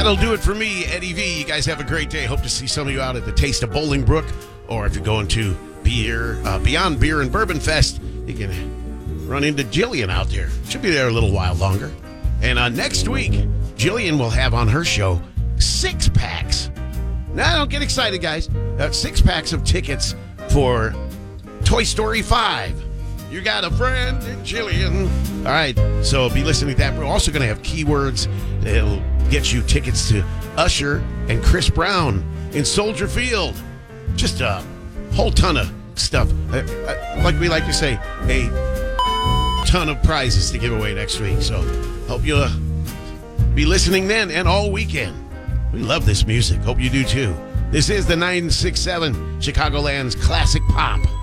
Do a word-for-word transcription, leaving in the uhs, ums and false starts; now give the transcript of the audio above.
That'll do it for me, Eddie V. You guys have a great day. Hope to see some of you out at the Taste of Bolingbrook, or if you're going to beer, uh, Beyond Beer and Bourbon Fest, you can run into Jillian out there. She'll be there a little while longer. And uh, next week, Jillian will have on her show six packs. Now, don't get excited, guys. Uh, six packs of tickets for Toy Story five. You got a friend in Jillian. All right, so be listening to that. We're also going to have keywords that'll get you tickets to Usher and Chris Brown in Soldier Field. Just a whole ton of stuff. Uh, uh, like we like to say, a ton of prizes to give away next week. So hope you'll uh, be listening then and all weekend. We love this music. Hope you do too. This is the nine six seven Chicagoland's Classic Pop.